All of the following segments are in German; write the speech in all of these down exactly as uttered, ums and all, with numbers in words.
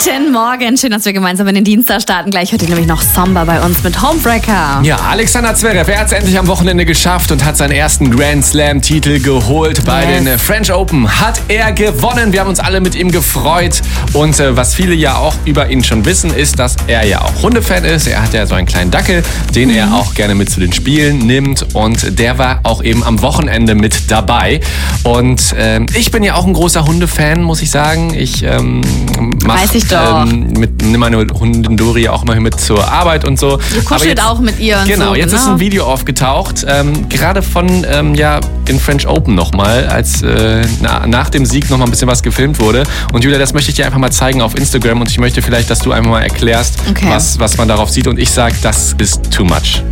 Guten Morgen, schön, dass wir gemeinsam in den Dienstag starten. Gleich hört ihr nämlich noch Samba bei uns mit Homebreaker. Ja, Alexander Zverev, er hat es endlich am Wochenende geschafft und hat seinen ersten Grand Slam-Titel geholt. Bei yes. den French Open hat er gewonnen. Wir haben uns alle mit ihm gefreut. Und äh, was viele ja auch über ihn schon wissen, ist, dass er ja auch Hundefan ist. Er hat ja so einen kleinen Dackel, den mhm. er auch gerne mit zu den Spielen nimmt. Und der war auch eben am Wochenende mit dabei. Und äh, ich bin ja auch ein großer Hundefan, muss ich sagen. Ich ähm, mache ähm, mit nimm meine Hundin Dori auch immer mit zur Arbeit und so. Ihr kuschelt auch mit ihr und Genau, so, jetzt genau. ist ein Video aufgetaucht, ähm, gerade von ähm, ja, den French Open nochmal, als äh, na, nach dem Sieg nochmal ein bisschen was gefilmt wurde. Und Julia, das möchte ich dir einfach mal zeigen auf Instagram und ich möchte vielleicht, dass du einfach mal erklärst, okay. was, was man darauf sieht. Und ich sage, das ist too much.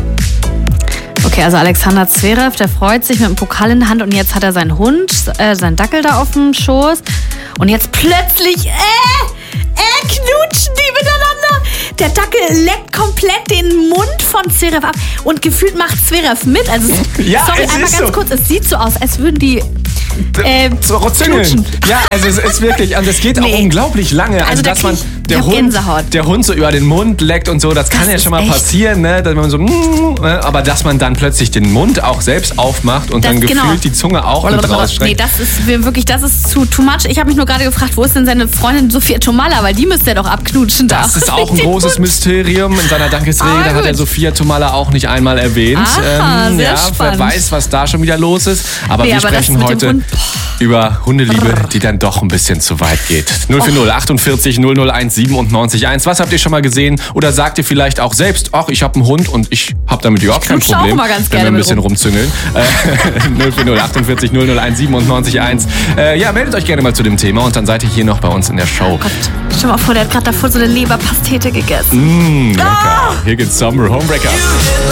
Okay, also Alexander Zverev, der freut sich mit dem Pokal in der Hand und jetzt hat er seinen Hund, äh, seinen Dackel da auf dem Schoß und jetzt plötzlich, äh, äh, knutschen die miteinander. Der Dackel leckt komplett den Mund von Zverev ab und gefühlt macht Zverev mit. Also, ja, sorry, es einmal ist ganz so. kurz, es sieht so aus, als würden die äh, so knutschen. Ja, also es ist wirklich, und es geht auch nee. unglaublich lange. Also, also dass man der der Hund, Gänsehaut. der Hund so über den Mund leckt und so, das, das kann ja schon mal echt. passieren, ne? Dass man so, aber dass man dann plötzlich den Mund auch selbst aufmacht und das, dann gefühlt genau. die Zunge auch mit rausstreckt. Nee, das ist wirklich, das ist zu too much. Ich habe mich nur gerade gefragt, wo ist denn seine Freundin Sophia Tomalla, weil die müsste er doch abknutschen. Das da. ist auch ein großes Mysterium. In seiner Dankesrede ah, hat er Sophia Tomalla auch nicht einmal erwähnt. Aha, ähm, sehr ja, spannend. Wer weiß, was da schon wieder los ist. Aber nee, wir aber sprechen heute Hund, über Hundeliebe, die dann doch ein bisschen zu weit geht. null vier null achtundvierzig null null eins siebenundneunzig eins. Was habt ihr schon mal gesehen? Oder sagt ihr vielleicht auch selbst, ach, ich habe einen Hund und ich habe damit überhaupt kein Problem, auch mal ganz wenn gerne wir ein bisschen rum. rumzüngeln. Äh, null vier null achtundvierzig null null eins siebenundneunzig eins. Äh, ja, meldet euch gerne mal zu dem Thema und dann seid ihr hier noch bei uns in der Show. Oh Gott, stell dir mal vor, der hat gerade davor so eine Leberpastete gegessen. Mmh, lecker. Ah! Hier geht's Summer Homebreaker.